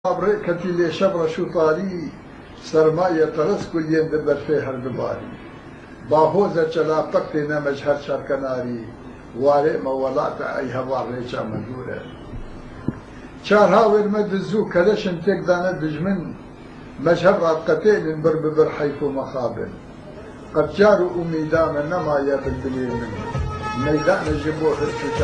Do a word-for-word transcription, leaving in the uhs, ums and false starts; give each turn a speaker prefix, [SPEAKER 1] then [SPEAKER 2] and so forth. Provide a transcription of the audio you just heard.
[SPEAKER 1] بريكتي لي شبر شو طاري سرماية ترس كل ين دبر فيه هردباري باهوزة چلا پکتنا مجهر شرکناری واري مولات اي هوار ريچا مدوره چارها ورمد الزو كدشن تك دانا دجمن مجهر رابقتين بر ببر حيث مخابن قد جاروا اميدان نما يا بالبليل من ميدان جبوه